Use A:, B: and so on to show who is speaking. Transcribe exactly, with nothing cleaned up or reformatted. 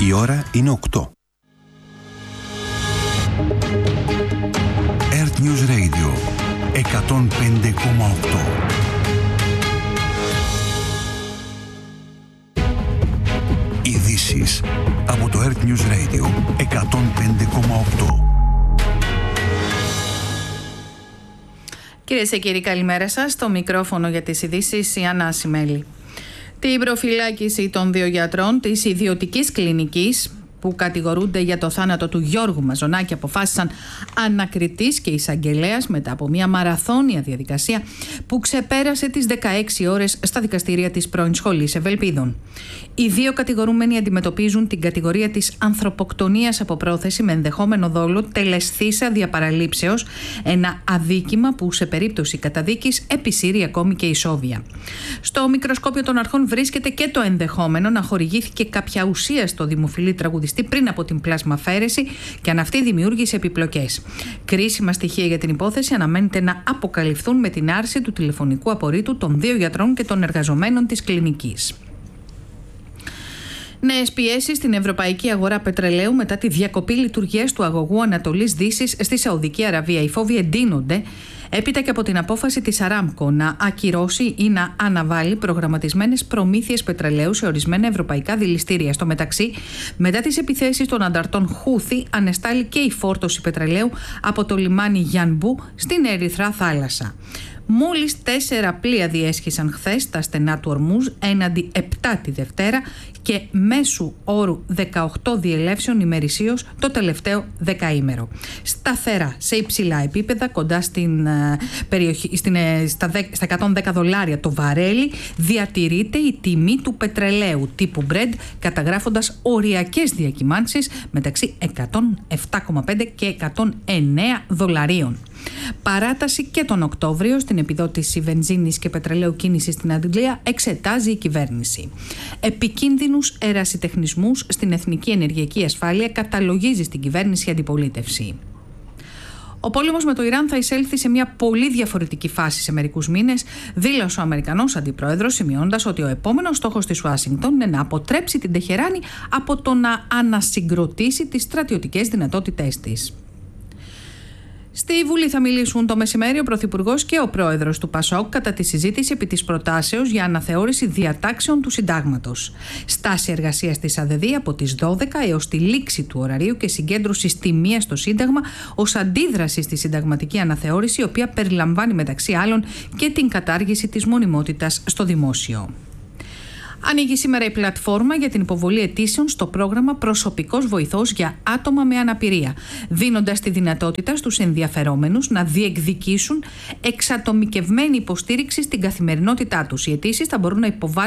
A: Η ώρα είναι οκτώ. Earth News Radio εκατόν πέντε κόμμα οκτώ. Ειδήσεις από το Earth News Radio εκατόν πέντε κόμμα οκτώ.
B: Κυρίες και κύριοι, καλημέρα σας. Στο μικρόφωνο για τις ειδήσεις η Άννα Ασημέλη. Την προφυλάκηση των δύο γιατρών της ιδιωτικής κλινικής που κατηγορούνται για το θάνατο του Γιώργου Μαζονάκη αποφάσισαν ανακριτής και εισαγγελέας μετά από μια μαραθώνια διαδικασία που ξεπέρασε τις δεκαέξι ώρες στα δικαστήρια της πρώην Σχολής Ευελπίδων. Οι δύο κατηγορούμενοι αντιμετωπίζουν την κατηγορία της ανθρωποκτονίας από πρόθεση με ενδεχόμενο δόλο τελεσθήσα διαπαραλήψεως, ένα αδίκημα που σε περίπτωση καταδίκης επισύρει ακόμη και ισόβια. Στο μικροσκόπιο των αρχών βρίσκεται και το ενδεχόμενο να χορηγήθηκε κάποια ουσία στο δημοφιλή τραγουδιστή πριν από την πλασμαφαίρεση και αν αυτή δημιούργησε επιπλοκές. Κρίσιμα στοιχεία για την υπόθεση αναμένεται να αποκαλυφθούν με την άρση του τηλεφωνικού απορρίτου των δύο γιατρών και των εργαζομένων της κλινικής. Νέες πιέσεις στην ευρωπαϊκή αγορά πετρελαίου μετά τη διακοπή λειτουργίας του αγωγού Ανατολής Δύσης στη Σαουδική Αραβία. Οι φόβοι εντείνονται έπειτα και από την απόφαση της Αράμκο να ακυρώσει ή να αναβάλει προγραμματισμένες προμήθειες πετρελαίου σε ορισμένα ευρωπαϊκά δηληστήρια. Στο μεταξύ, μετά τις επιθέσεις των ανταρτών Χούθη, ανεστάλλει και η φόρτωση πετρελαίου από το λιμάνι Γιανμπού στην Ερυθρά θάλασσα. Μόλις τέσσερα πλοία διέσχισαν χθες τα στενά του Ορμούζ, έναντι επτά τη Δευτέρα και μέσου όρου δεκαοκτώ διελεύσεων ημερησίως το τελευταίο δεκαήμερο. Σταθερά σε υψηλά επίπεδα, κοντά στην, uh, περιοχή, στην, uh, στα, στα εκατόν δέκα δολάρια το βαρέλι, διατηρείται η τιμή του πετρελαίου τύπου Brent, καταγράφοντας οριακές διακυμάνσεις μεταξύ εκατόν επτά κόμμα πέντε και εκατόν εννέα δολαρίων. Παράταση και τον Οκτώβριο στην επιδότηση βενζίνης και πετρελαίου κίνησης στην Αγγλία εξετάζει η κυβέρνηση. Επικίνδυνους ερασιτεχνισμούς στην εθνική ενεργειακή ασφάλεια καταλογίζει στην κυβέρνηση η αντιπολίτευση. Ο πόλεμος με το Ιράν θα εισέλθει σε μια πολύ διαφορετική φάση σε μερικούς μήνες, δήλωσε ο Αμερικανός αντιπρόεδρος, σημειώντας ότι ο επόμενος στόχος της Ουάσιγκτον είναι να αποτρέψει την Τεχεράνη από το να ανασυγκροτήσει τις στρατιωτικές δυνατότητές της. Στη Βουλή θα μιλήσουν το μεσημέρι ο Πρωθυπουργός και ο Πρόεδρος του ΠΑΣΟΚ κατά τη συζήτηση επί της προτάσεως για αναθεώρηση διατάξεων του Συντάγματος. Στάση εργασίας της ΑΔΕΔΗ από τις δώδεκα έως τη λήξη του ωραρίου και συγκέντρωση τιμία στο Σύνταγμα ως αντίδραση στη συνταγματική αναθεώρηση, η οποία περιλαμβάνει μεταξύ άλλων και την κατάργηση της μονιμότητας στο δημόσιο. Ανοίγει σήμερα η πλατφόρμα για την υποβολή αιτήσεων στο πρόγραμμα Προσωπικός Βοηθός για άτομα με αναπηρία, δίνοντας τη δυνατότητα στους ενδιαφερόμενους να διεκδικήσουν εξατομικευμένη υποστήριξη στην καθημερινότητά τους. Οι αιτήσεις θα μπορούν να υποβάλουν